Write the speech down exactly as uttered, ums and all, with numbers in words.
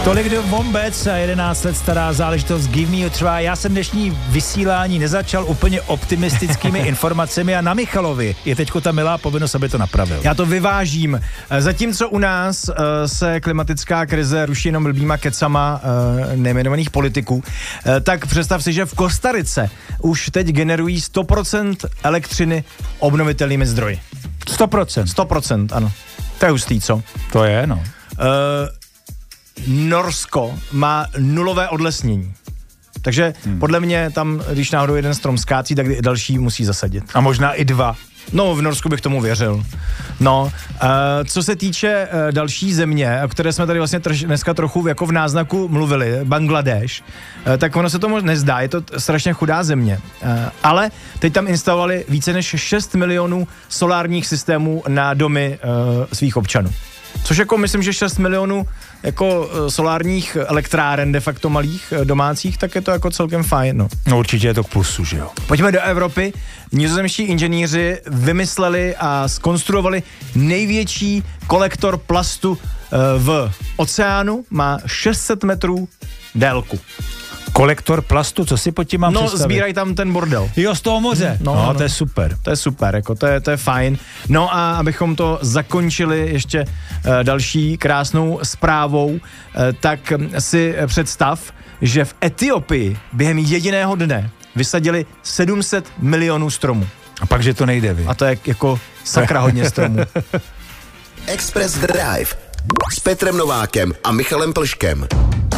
Tolik do Vombec, jedenáct let stará záležitost Give Me a Try. Já jsem dnešní vysílání nezačal úplně optimistickými informacemi a na Michalovi je teďko ta milá povinnost, aby to napravil. Já to vyvážím. Zatímco u nás uh, se klimatická krize ruší jenom blbýma kecama uh, nejmenovaných politiků, uh, tak představ si, že v Kostarice už teď generují sto procent elektřiny obnovitelnými zdroji. sto procent? sto procent, ano. To je hustý, co? To je, no. Uh, Norsko má nulové odlesnění. Takže hmm. podle mě tam, když náhodou jeden strom skácí, tak další musí zasadit. A možná i dva. No, v Norsku bych tomu věřil. No, uh, co se týče uh, další země, o které jsme tady vlastně trž, dneska trochu jako v náznaku mluvili, Bangladeš, uh, tak ono se tomu nezdá, je to strašně chudá země. Uh, ale teď tam instalovali více než šest milionů solárních systémů na domy uh, svých občanů. Což jako myslím, že šest milionů jako solárních elektráren de facto malých domácích, tak je to jako celkem fajn, no. No určitě je to k plusu, že jo. Pojďme do Evropy. Nizozemští inženýři vymysleli a zkonstruovali největší kolektor plastu v oceánu, má šest set metrů délku. Kolektor plastu, co si pod tím mám no, představit? No, sbírají tam ten bordel. Jo, z toho moře. No, no, no, to je super. To je super, jako to je, to je fajn. No a abychom to zakončili ještě uh, další krásnou zprávou, uh, tak si představ, že v Etiopii během jediného dne vysadili sedm set milionů stromů. A pak, že to nejde, vy. A to je jako sakra hodně stromů. Express Drive s Petrem Novákem a Michalem Plškem.